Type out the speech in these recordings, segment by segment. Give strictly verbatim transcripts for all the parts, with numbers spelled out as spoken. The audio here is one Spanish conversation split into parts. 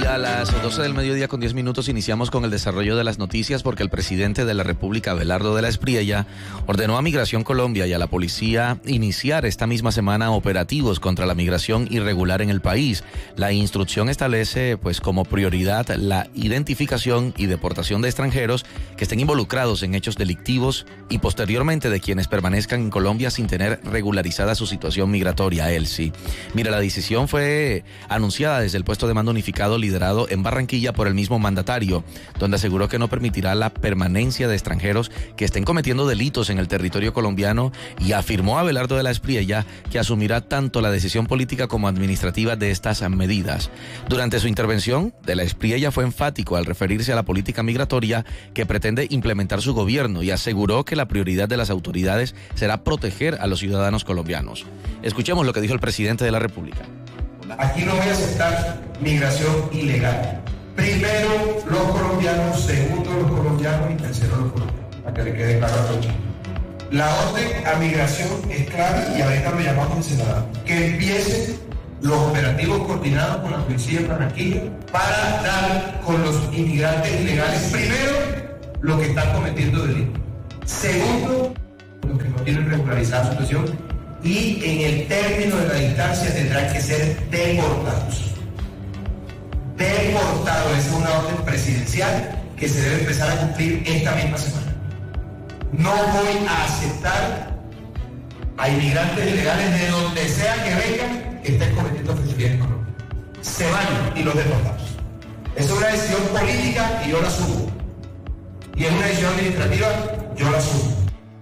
a las doce del mediodía con diez minutos iniciamos con el desarrollo de las noticias porque el presidente de la República, Abelardo de la Espriella, ordenó a Migración Colombia y a la policía iniciar esta misma semana operativos contra la migración irregular en el país. La instrucción establece pues como prioridad la identificación y deportación de extranjeros que estén involucrados en hechos delictivos y posteriormente de quienes permanezcan en Colombia sin tener regularizada su situación migratoria. Elsie. Mira, la decisión fue anunciada desde el puesto de mando unificado liderado en Barranquilla por el mismo mandatario, donde aseguró que no permitirá la permanencia de extranjeros que estén cometiendo delitos en el territorio colombiano y afirmó a Abelardo de la Espriella que asumirá tanto la decisión política como administrativa de estas medidas. Durante su intervención, de la Espriella fue enfático al referirse a la política migratoria que pretende implementar su gobierno y aseguró que la prioridad de las autoridades será proteger a los ciudadanos colombianos. Escuchemos lo que dijo el presidente de la República. Aquí no voy a aceptar migración ilegal. Primero los colombianos, segundo los colombianos y tercero los colombianos, para que le quede claro a todos. La orden a migración es clara y ahorita lo llamamos en Senado. Que empiecen los operativos coordinados con la policía de Barranquilla para dar con los inmigrantes ilegales, primero, los que están cometiendo delitos. Segundo, los que no tienen regularizada su situación. Y en el término de la distancia tendrán que ser deportados. Deportados, esa es una orden presidencial que se debe empezar a cumplir esta misma semana. No voy a aceptar a inmigrantes ilegales de donde sea que vengan que estén cometiendo fechorías en Colombia. Se van y los deportamos. Esa es una decisión política y yo la asumo. Y es una decisión administrativa, yo la asumo.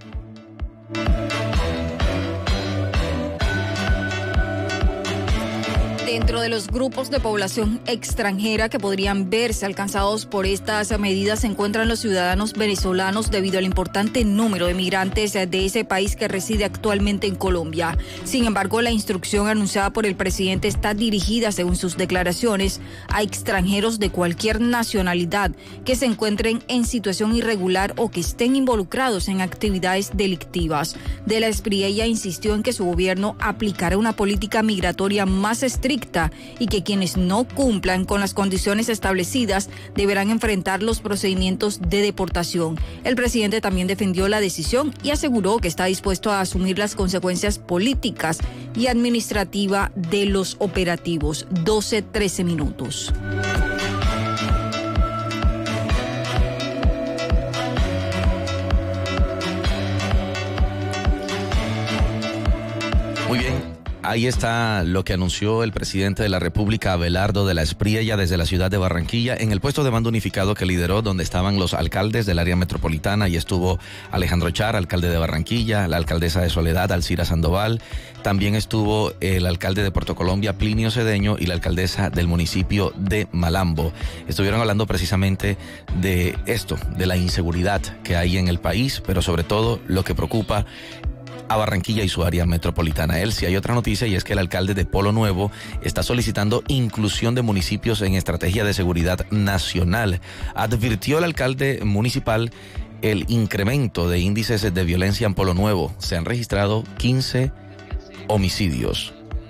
Dentro de los grupos de población extranjera que podrían verse alcanzados por estas medidas se encuentran los ciudadanos venezolanos debido al importante número de migrantes de ese país que reside actualmente en Colombia. Sin embargo, la instrucción anunciada por el presidente está dirigida, según sus declaraciones, a extranjeros de cualquier nacionalidad que se encuentren en situación irregular o que estén involucrados en actividades delictivas. De la Espriella insistió en que su gobierno aplicará una política migratoria más estricta y que quienes no cumplan con las condiciones establecidas deberán enfrentar los procedimientos de deportación. El presidente también defendió la decisión y aseguró que está dispuesto a asumir las consecuencias políticas y administrativas de los operativos. doce trece minutos. Muy bien. Ahí está lo que anunció el presidente de la República, Abelardo de la Espriella, desde la ciudad de Barranquilla, en el puesto de mando unificado que lideró, donde estaban los alcaldes del área metropolitana, y estuvo Alejandro Char, alcalde de Barranquilla, la alcaldesa de Soledad, Alcira Sandoval, también estuvo el alcalde de Puerto Colombia, Plinio Cedeño, y la alcaldesa del municipio de Malambo. Estuvieron hablando precisamente de esto, de la inseguridad que hay en el país, pero sobre todo lo que preocupa a Barranquilla y su área metropolitana. Elsie, hay otra noticia y es que el alcalde de Polo Nuevo está solicitando inclusión de municipios en estrategia de seguridad nacional. Advirtió el alcalde municipal el incremento de índices de violencia en Polo Nuevo. Se han registrado quince homicidios.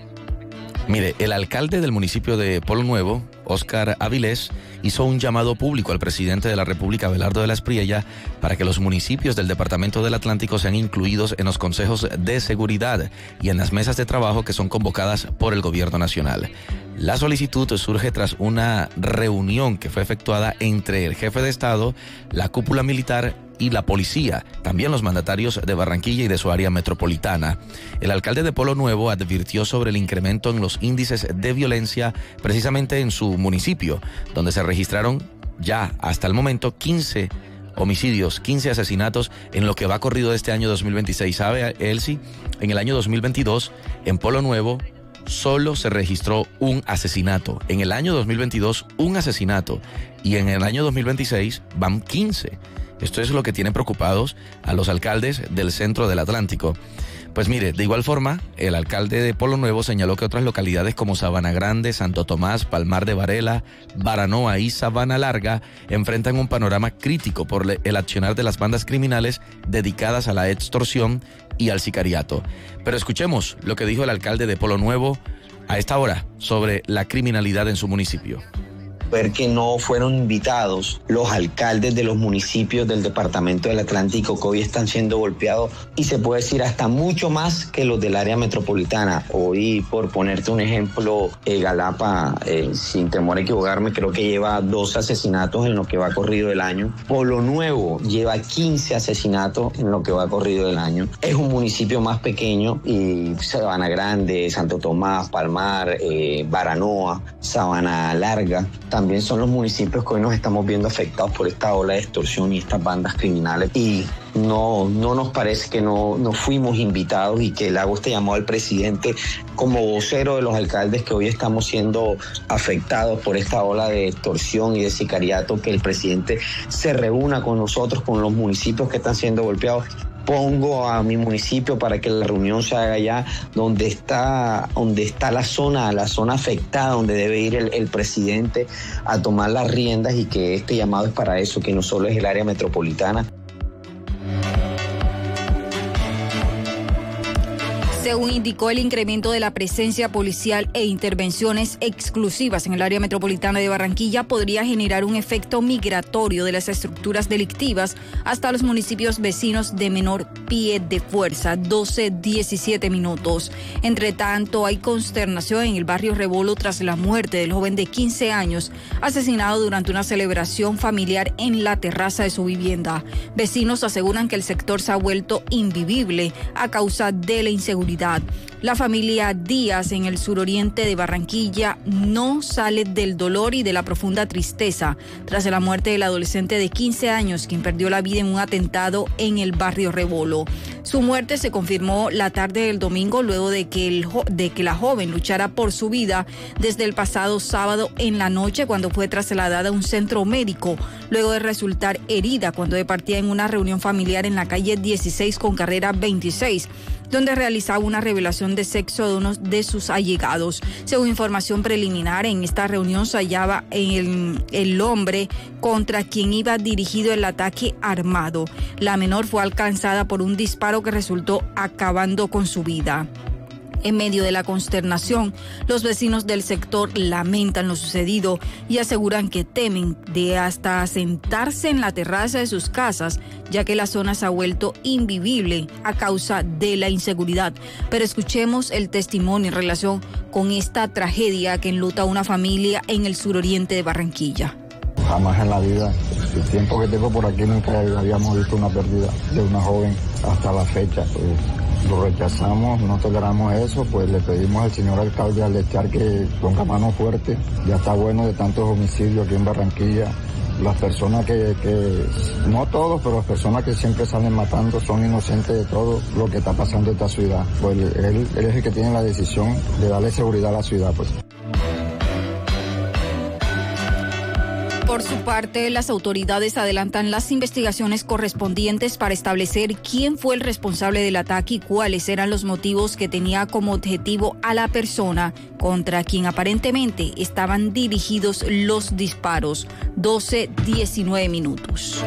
Mire, el alcalde del municipio de Polo Nuevo, Óscar Avilés, hizo un llamado público al presidente de la República, Abelardo de la Espriella, para que los municipios del Departamento del Atlántico sean incluidos en los consejos de seguridad y en las mesas de trabajo que son convocadas por el gobierno nacional. La solicitud surge tras una reunión que fue efectuada entre el jefe de Estado, la cúpula militar y la policía, también los mandatarios de Barranquilla y de su área metropolitana. El alcalde de Polo Nuevo advirtió sobre el incremento en los índices de violencia precisamente en su municipio, donde se registraron ya hasta el momento quince homicidios, quince asesinatos en lo que va corrido de este año dos mil veintiséis. ¿Sabe, Elsie? En el año dos mil veintidós, en Polo Nuevo, solo se registró un asesinato. En el año dos mil veintidós, un asesinato. Y en el año dos mil veintiséis van quince. Esto es lo que tiene preocupados a los alcaldes del centro del Atlántico. Pues mire, de igual forma, el alcalde de Polo Nuevo señaló que otras localidades como Sabana Grande, Santo Tomás, Palmar de Varela, Baranoa y Sabana Larga enfrentan un panorama crítico por el accionar de las bandas criminales dedicadas a la extorsión y al sicariato. Pero escuchemos lo que dijo el alcalde de Polo Nuevo a esta hora sobre la criminalidad en su municipio. ver que no fueron invitados los alcaldes de los municipios del departamento del Atlántico que hoy están siendo golpeados, y se puede decir hasta mucho más que los del área metropolitana. Hoy, por ponerte un ejemplo, eh, Galapa, eh, sin temor a equivocarme, creo que lleva doce asesinatos en lo que va corrido del año. Polo Nuevo lleva quince asesinatos en lo que va corrido del año. Es un municipio más pequeño, y Sabana Grande, Santo Tomás, Palmar, eh, Baranoa, Sabana Larga, también son los municipios que hoy nos estamos viendo afectados por esta ola de extorsión y estas bandas criminales. Y no, no nos parece que no, no fuimos invitados, y que le hago este llamado al presidente como vocero de los alcaldes que hoy estamos siendo afectados por esta ola de extorsión y de sicariato, que el presidente se reúna con nosotros, con los municipios que están siendo golpeados. Pongo a mi municipio para que la reunión se haga allá donde está, donde está la zona, la zona afectada, donde debe ir el, el presidente a tomar las riendas, y que este llamado es para eso, que no solo es el área metropolitana. Según indicó, el incremento de la presencia policial e intervenciones exclusivas en el área metropolitana de Barranquilla podría generar un efecto migratorio de las estructuras delictivas hasta los municipios vecinos de menor pie de fuerza. doce diecisiete minutos. Entre tanto, hay consternación en el barrio Rebolo tras la muerte del joven de quince años, asesinado durante una celebración familiar en la terraza de su vivienda. Vecinos aseguran que el sector se ha vuelto invivible a causa de la inseguridad. La familia Díaz en el suroriente de Barranquilla no sale del dolor y de la profunda tristeza tras la muerte del adolescente de quince años, quien perdió la vida en un atentado en el barrio Rebolo. Su muerte se confirmó la tarde del domingo luego de que, el, de que la joven luchara por su vida desde el pasado sábado en la noche, cuando fue trasladada a un centro médico, luego de resultar herida cuando departía en una reunión familiar en la calle dieciséis con carrera veintiséis, donde realizaba una revelación de sexo de uno de sus allegados. Según información preliminar, en esta reunión se hallaba el, el hombre contra quien iba dirigido el ataque armado. La menor fue alcanzada por un disparo que resultó acabando con su vida. En medio de la consternación, los vecinos del sector lamentan lo sucedido y aseguran que temen de hasta sentarse en la terraza de sus casas, ya que la zona se ha vuelto invivible a causa de la inseguridad. Pero escuchemos el testimonio en relación con esta tragedia que enluta a una familia en el suroriente de Barranquilla. Jamás en la vida, el tiempo que tengo por aquí, nunca habíamos visto una pérdida de una joven hasta la fecha. Pues lo rechazamos, no toleramos eso, pues le pedimos al señor alcalde Alechar que ponga mano fuerte. Ya está bueno de tantos homicidios aquí en Barranquilla. Las personas que, que, no todos, pero las personas que siempre salen matando son inocentes de todo lo que está pasando en esta ciudad. Pues él, él es el que tiene la decisión de darle seguridad a la ciudad, pues. Por su parte, las autoridades adelantan las investigaciones correspondientes para establecer quién fue el responsable del ataque y cuáles eran los motivos que tenía como objetivo a la persona contra quien aparentemente estaban dirigidos los disparos. doce diecinueve minutos.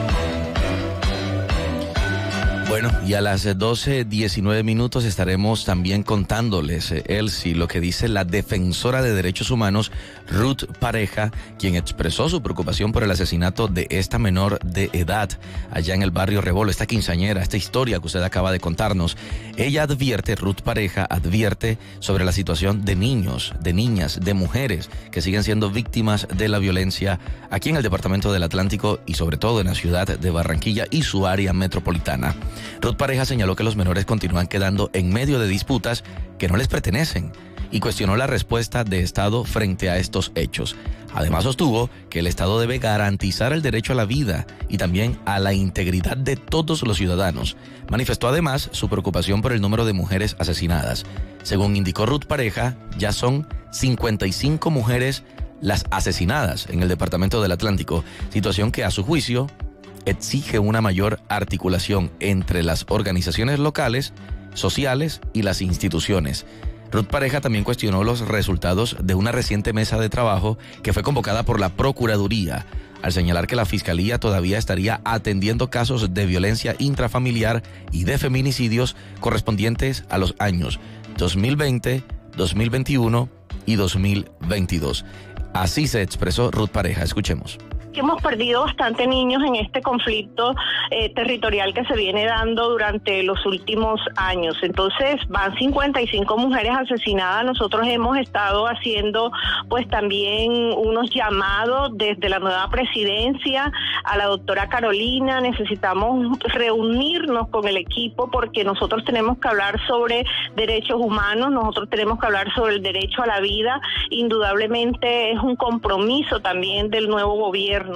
Bueno, y a las doce diecinueve minutos estaremos también contándoles, eh, Elsie, lo que dice la defensora de derechos humanos Ruth Pareja, quien expresó su preocupación por el asesinato de esta menor de edad allá en el barrio Rebolo, esta quinceañera, esta historia que usted acaba de contarnos. Ella advierte, Ruth Pareja advierte sobre la situación de niños, de niñas, de mujeres que siguen siendo víctimas de la violencia aquí en el departamento del Atlántico y sobre todo en la ciudad de Barranquilla y su área metropolitana. Ruth Pareja señaló que los menores continúan quedando en medio de disputas que no les pertenecen y cuestionó la respuesta de Estado frente a estos hechos. Además sostuvo que el Estado debe garantizar el derecho a la vida y también a la integridad de todos los ciudadanos. Manifestó además su preocupación por el número de mujeres asesinadas. Según indicó Ruth Pareja, ya son cincuenta y cinco mujeres las asesinadas en el departamento del Atlántico, situación que a su juicio exige una mayor articulación entre las organizaciones locales, sociales y las instituciones. Ruth Pareja también cuestionó los resultados de una reciente mesa de trabajo que fue convocada por la Procuraduría, al señalar que la Fiscalía todavía estaría atendiendo casos de violencia intrafamiliar y de feminicidios correspondientes a los años dos mil veinte, dos mil veintiuno y dos mil veintidós. Así se expresó Ruth Pareja. Escuchemos. Hemos perdido bastante niños en este conflicto eh, territorial que se viene dando durante los últimos años. Entonces van cincuenta y cinco mujeres asesinadas. Nosotros hemos estado haciendo pues también unos llamados desde la nueva presidencia a la doctora Carolina. Necesitamos reunirnos con el equipo porque nosotros tenemos que hablar sobre derechos humanos, nosotros tenemos que hablar sobre el derecho a la vida. Indudablemente es un compromiso también del nuevo gobierno.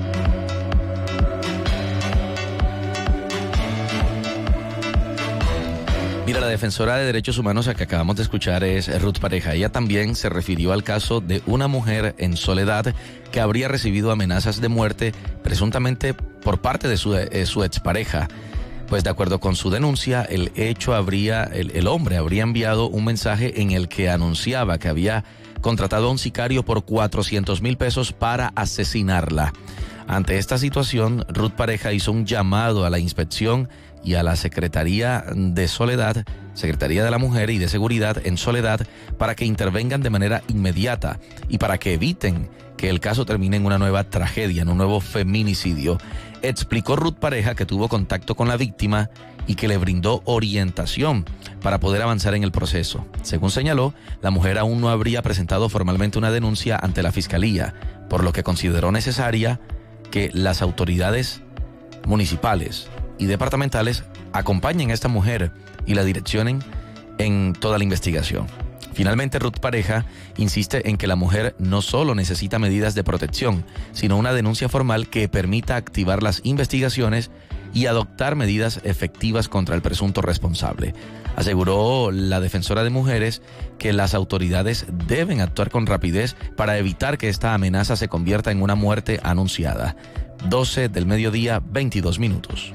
Mira, la defensora de derechos humanos a que acabamos de escuchar es Ruth Pareja. Ella también se refirió al caso de una mujer en Soledad que habría recibido amenazas de muerte presuntamente por parte de su, eh, su expareja. Pues de acuerdo con su denuncia, el hecho habría, el, el hombre habría enviado un mensaje en el que anunciaba que había contratado a un sicario por cuatrocientos mil pesos para asesinarla. Ante esta situación, Ruth Pareja hizo un llamado a la inspección y a la Secretaría de Soledad, Secretaría de la Mujer y de Seguridad en Soledad, para que intervengan de manera inmediata y para que eviten que el caso termine en una nueva tragedia, en un nuevo feminicidio. Explicó Ruth Pareja que tuvo contacto con la víctima y que le brindó orientación para poder avanzar en el proceso. Según señaló, la mujer aún no habría presentado formalmente una denuncia ante la Fiscalía, por lo que consideró necesaria que las autoridades municipales y departamentales acompañen a esta mujer y la direccionen en toda la investigación. Finalmente, Ruth Pareja insiste en que la mujer no solo necesita medidas de protección, sino una denuncia formal que permita activar las investigaciones y adoptar medidas efectivas contra el presunto responsable. Aseguró la defensora de mujeres que las autoridades deben actuar con rapidez para evitar que esta amenaza se convierta en una muerte anunciada. doce del mediodía, veintidós minutos.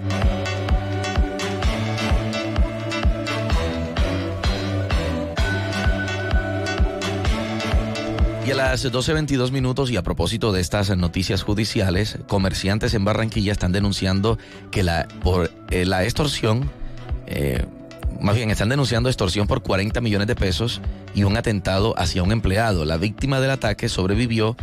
Y a las doce veintidós minutos, y a propósito de estas noticias judiciales, comerciantes en Barranquilla están denunciando que la por eh, la extorsión, eh, más bien están denunciando extorsión por cuarenta millones de pesos y un atentado hacia un empleado. La víctima del ataque sobrevivió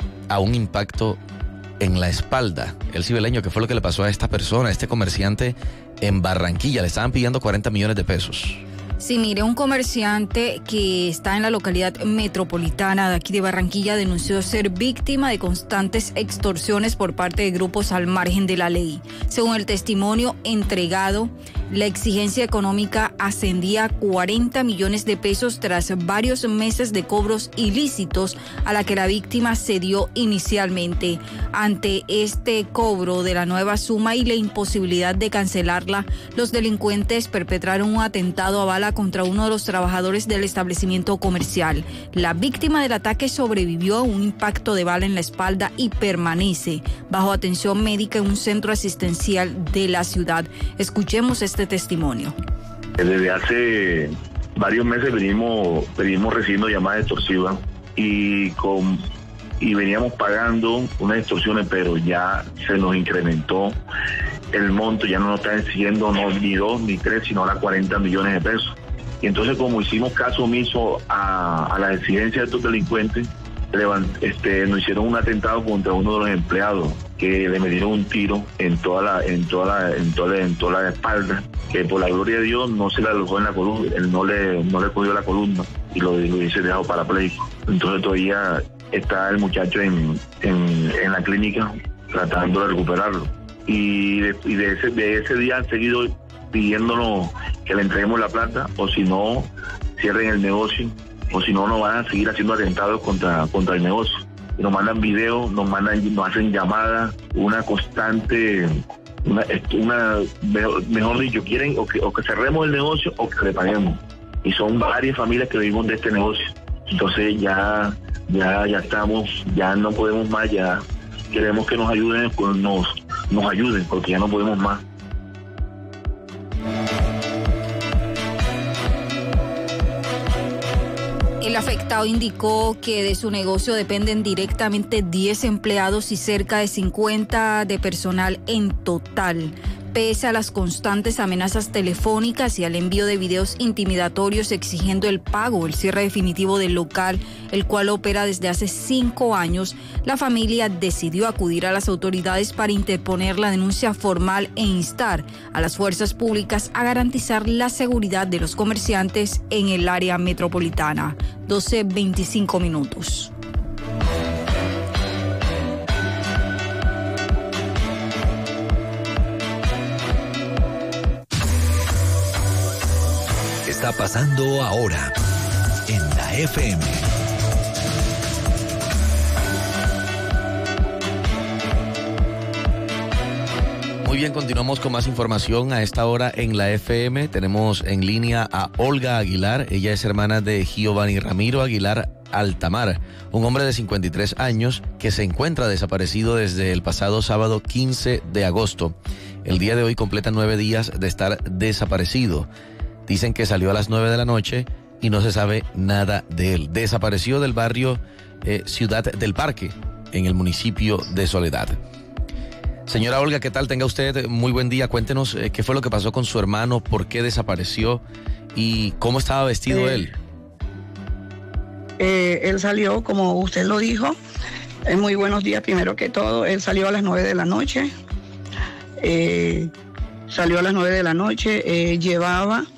a un impacto en la espalda. El cibeleño, ¿qué fue lo que le pasó a esta persona, a este comerciante en Barranquilla? Le estaban pidiendo cuarenta millones de pesos. Sí, mire, un comerciante que está en la localidad metropolitana de aquí de Barranquilla denunció ser víctima de constantes extorsiones por parte de grupos al margen de la ley. Según el testimonio entregado, la exigencia económica ascendía a cuarenta millones de pesos tras varios meses de cobros ilícitos a la que la víctima cedió inicialmente. Ante este cobro de la nueva suma y la imposibilidad de cancelarla, los delincuentes perpetraron un atentado a bala contra uno de los trabajadores del establecimiento comercial. La víctima del ataque sobrevivió a un impacto de bala en la espalda y permanece bajo atención médica en un centro asistencial de la ciudad. Escuchemos este testimonio. Desde hace varios meses venimos, venimos recibiendo llamadas extorsivas y con y veníamos pagando unas extorsiones, pero ya se nos incrementó el monto, ya no nos están exigiendo no, ni dos ni tres, sino ahora cuarenta millones de pesos. Y entonces, como hicimos caso omiso a, a las exigencias de estos delincuentes, levant, este, nos hicieron un atentado contra uno de los empleados, que le metieron un tiro en toda la, en toda la, en toda la, en toda la espalda, que por la gloria de Dios no se le alojó en la columna, él no le, no le cogió la columna y lo, lo hubiese dejado parapléjico. Entonces todavía está el muchacho en, en, en la clínica tratando de recuperarlo. Y de, y de, ese, de ese día han seguido pidiéndonos que le entreguemos la plata, o si no, cierren el negocio, o si no, nos van a seguir haciendo atentados contra, contra el negocio. Y nos mandan videos, nos mandan, nos hacen llamadas, una constante, una, una mejor, mejor dicho, quieren o que, o que cerremos el negocio o que le paguemos. Y son varias familias que vivimos de este negocio. Entonces ya, ya, ya estamos, ya no podemos más, ya queremos que nos ayuden, nos, nos ayuden, porque ya no podemos más. El afectado indicó que de su negocio dependen directamente diez empleados y cerca de cincuenta de personal en total. pese a las constantes amenazas telefónicas y al envío de videos intimidatorios exigiendo el pago o el cierre definitivo del local, el cual opera desde hace cinco años, la familia decidió acudir a las autoridades para interponer la denuncia formal e instar a las fuerzas públicas a garantizar la seguridad de los comerciantes en el área metropolitana. doce veinticinco minutos. Está pasando ahora en la F M. Muy bien, continuamos con más información a esta hora en la F M. Tenemos en línea a Olga Aguilar. Ella es hermana de Giovanni Ramiro Aguilar Altamar, un hombre de cincuenta y tres años que se encuentra desaparecido desde el pasado sábado quince de agosto. El día de hoy completa nueve días de estar desaparecido. Dicen que salió a las nueve de la noche y no se sabe nada de él. Desapareció del barrio eh, Ciudad del Parque, en el municipio de Soledad. Señora Olga, ¿qué tal? Tenga usted muy buen día. Cuéntenos eh, qué fue lo que pasó con su hermano, por qué desapareció y cómo estaba vestido eh, él. Eh, él salió, como usted lo dijo, eh, muy buenos días primero que todo. Él salió a las nueve de la noche. Eh, salió a las nueve de la noche. Eh, llevaba